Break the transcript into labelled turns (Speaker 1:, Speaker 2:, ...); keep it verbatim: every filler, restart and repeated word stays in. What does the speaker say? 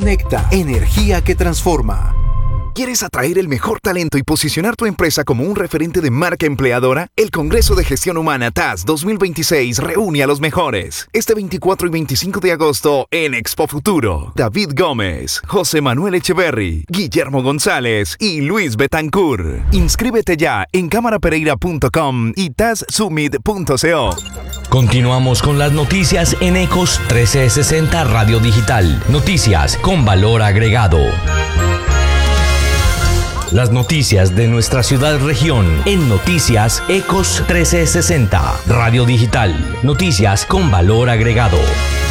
Speaker 1: Conecta, energía que transforma. ¿Quieres atraer el mejor talento y posicionar tu empresa como un referente de marca empleadora? El Congreso de Gestión Humana T A S dos mil veintiséis reúne a los mejores. Este veinticuatro y veinticinco de agosto en Expo Futuro. David Gómez, José Manuel Echeverry, Guillermo González y Luis Betancourt. Inscríbete ya en cámara pereira punto com y tassummit punto co.
Speaker 2: Continuamos con las noticias en Ecos trescientos sesenta Radio Digital. Noticias con valor agregado. Las noticias de nuestra ciudad región en Noticias Ecos trescientos sesenta Radio Digital. Noticias con valor agregado.